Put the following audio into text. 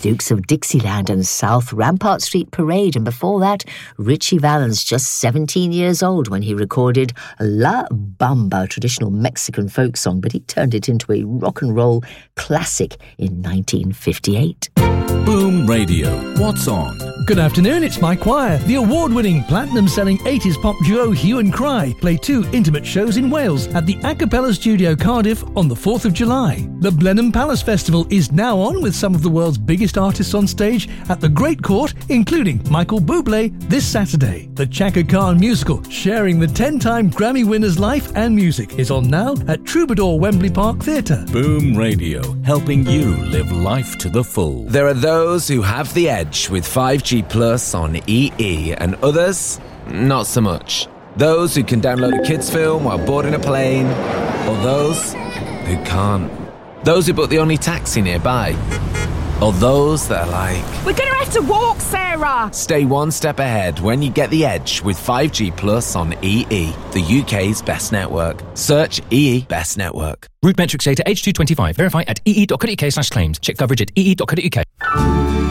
Dukes of Dixieland and South Rampart Street Parade, and before that, Richie Valens, just 17 years old when he recorded La Bamba, a traditional Mexican folk song, but he turned it into a rock and roll classic in 1958. Boom Radio. What's on? Good afternoon, it's Mike Wire. The award-winning, platinum-selling 80s pop duo Hue and Cry play 2 intimate shows in Wales at the A Cappella Studio Cardiff on the 4th of July. The Blenheim Palace Festival is now on with some of the world's biggest artists on stage at the Great Court, including Michael Bublé this Saturday. The Chaka Khan musical, sharing the 10-time Grammy winner's life and music, is on now at Troubadour Wembley Park Theatre. Boom Radio, helping you live life to the full. There are those who have the edge with 5G Plus on EE and others, not so much. Those who can download a kids film while boarding a plane, or those who can't. Those who book the only taxi nearby, or those that are like, we're going to have to walk, Sarah! Stay one step ahead when you get the edge with 5G Plus on EE, the UK's best network. Search EE Best Network. Route metrics data H225. Verify at ee.co.uk/claims. Check coverage at ee.co.uk.